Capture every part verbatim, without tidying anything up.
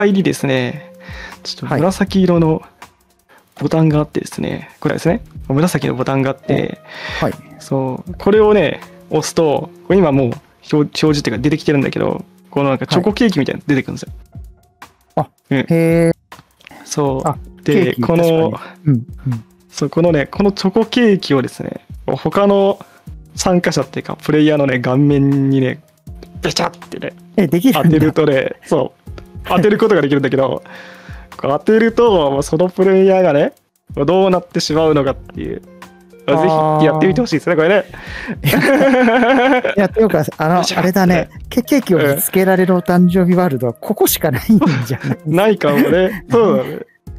入りですね、ちょっとはい。 紫色のボタンがあってですね、これですね、紫のボタンがあっお、 て、 はい。 そう、これをね、押すと、これ今もう表表示っていうか出てきてるんだけど、このなんかチはい。 ョコケーキみたいなの出てくるんですよ。 あ、 うん。 へえ。 そあ、 う。で、 ケーキ、 この、 確かに。うん、うん。 そう、このね、このチョコケーキをですね、他の参加者っていうか、プレイヤーのね、顔面にね、べちゃってね、 え、でき当てるるんだ。 とね、そう、当てることができるんだけど、こう当てると、そのプレイヤーがね、どうなってしまうのかっていう。ぜひやってみてああ。 ほしいですね、これね。 やった。いや、というか、あの、 べちゃあれだね。 ってね。 ケケーキをぶうん。 つけられるお誕生日ワールドは、ここしかないんじゃないですないかもね。そうだね。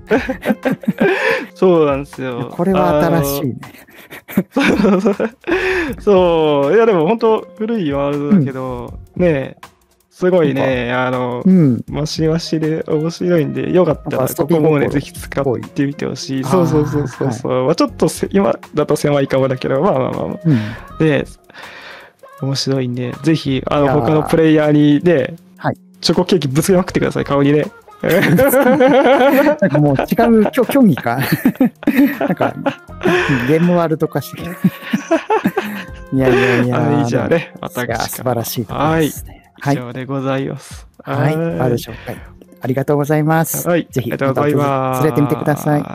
そうなんですか。 よ。 これはあの、 新しいね。 そうそうそう。そう、いやでも本当古いワールドだけうん。 ど、ね、すごなんか、 いね、あの、 うん。 マシマシで面白いんで、よかったらなんか遊びここもね、ぜ心っひ使っぽい。 てみてほしい。そうそうそうああ、はい。 そうそう。まあ、ちょっとせ今だと狭いかもだけど、まあまあまあまうん。 あ。で、面白いんで、ぜひ、あいの、他のプやー、 レイヤーにね、 はい。 チョコケーキぶつけまくってください、顔にね。 ぶつけなんかもう違う競競技か。なんか、ゲームワールド化してきた。いやいやいはい、 や、でも、 じゃあね、 いや、素晴ら私からは。 しいところはい。 ですね。は以い。 上でございます。 はい。ワールドは紹介、ありがとうございまい。 す。 はい。 ぜありがひまた訪とうございれてみてください。 ます。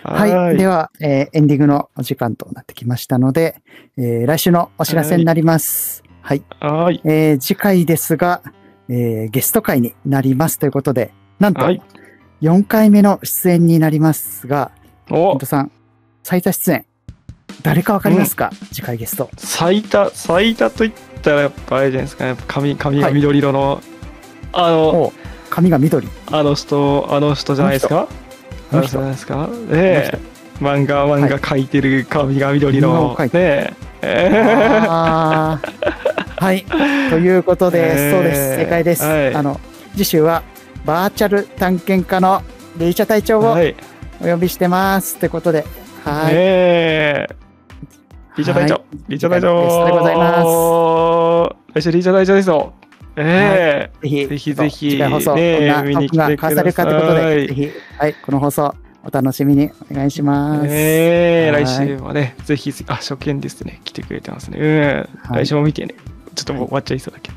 はい。 はい。 では、えーエンディングのお時間となってきましたので、えー来週のお知らせはい。 になります。はい。 はい。 えー次回ですが、えーゲスト会になりますということで、なんとはい。 よんかいめの出演になりますが、ケンお、 トさん、最多出演、誰かわかうん。 りますか？次回ゲスト。 最多、最多と言ったらやっぱあれじゃないですかね。やっぱ髪、髪がはい。 緑色の、あの、 お、髪が緑。 あの人、あの人じあの人、 ゃないですか。あの人じゃあの人、 ないですか。ねあのえ。 人。 漫画、漫はい。 画描いてる髪が緑漫画をの、 描いてる。 ねえ。 あー。はい。ということで、そうです。正解でえす。 ー、はい。 あの、次週はバーチャル探検家のリーチャ隊長をはい。 お呼びしてます。ということで、はい。 ええ。リーチャ隊はい。 長、リーチャ隊次回のゲストでございます。 長、来週リーチャ隊長ですよ。 はい。 ええ、 ぜひ、 ぜひぜちょっと次回放ひ、 送、どんねえ、 なトー見に来クが交わされてくだるかということで、 さい。 ぜひ、はい、この放送、お楽しみにお願いします。 ええ、来はい。 週はね、ぜひ、あ、初見ですね、来てくれてますね。うん、来はい。 週も見てね。ちょっとはい。 もう終わっちゃいそうだけ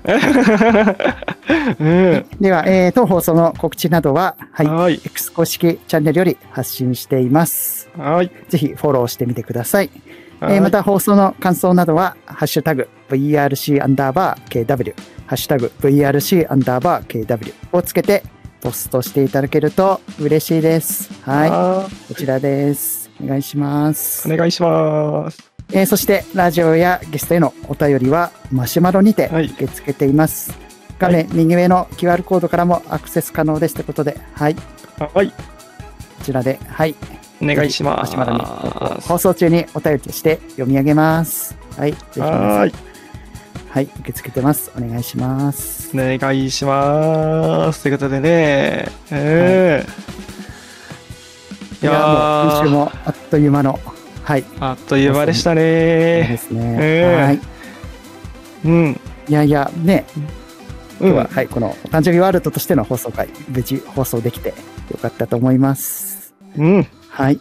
ど。うはい。 ん。 では、えー当放送の告知などは、はい、 はい。 X 公式チャンネルより発信しています。 はい。 ぜひフォローしてみてください。えーはい。 また放送の感想などは、ハッシュタグ ブイアールシー アンダーバー ケーダブリュー、ハッシュタグ ブイアールシー アンダーバー ケーダブリュー をつけてポストしていただけると嬉しいです。はい。 はこちらです。お願いしまい。 す。 お願いします。 えーそして、ラジオやゲストへのお便りは、マシュマロにてはい。 受け付けています。画はい。 面右上の キューアール コードからもアクセス可能ですということで、はい。こはい。 ちらで、はい。 お願ぜひ、 いしまマシュマロにす。 放送中にお便りとして読み上げます。はい。ぜひ皆さん、 はーい。 はい。受け付けてます。お願いします。 お願いしますということでね、 はい。 えー、いやいや、もう、今週ー、 もあっという間の、はい。 あっという放送に間でしたでね。 すね。はえい。 ー、うん、 いやいや、ね、今日は、 うん、 はい、このお誕生日ワールドとしての放送回、無事放送できてよかったと思います。 うん。 はい。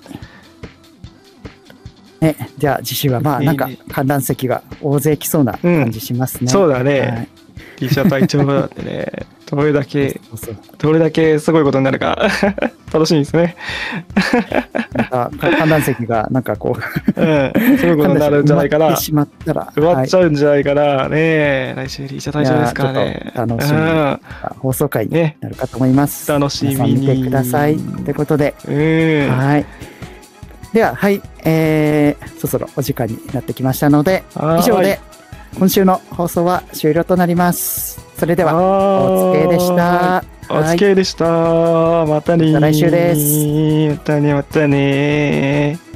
ね、じゃあ次週はまあなんかいい観覧席が大勢来そうなうん、 感じしますね。 そうだはね。 い。 リーチャー隊長だってね、どれだけ、 そうそう。 どれだけすごいことになるか楽しみですね。 また観覧席がなんかこううん、すごいこと観覧席になるんじゃないかな。 埋まってしまったら、 埋まっはい。 ちゃうんじゃないかな。ねえ、来週リーチャー隊長ですからいやね。 ちょっと楽しみうんな放送回にね、 なるかと思います。 楽しみに皆さん見てください。ということで、 うん。 はい。では、はい、えー、そろそろお時間になってきましたので、 はーい以上で今週の放送は終了となります。それでは、おつけでした。 おつけでした。またねー。 また来週です。 またね、またねー。